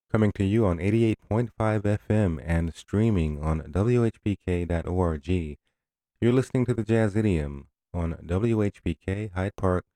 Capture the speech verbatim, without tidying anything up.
coming to you on eighty-eight point five F M and streaming on W H P K dot org. You're listening to the Jazz Idiom on W H P K Hyde Park,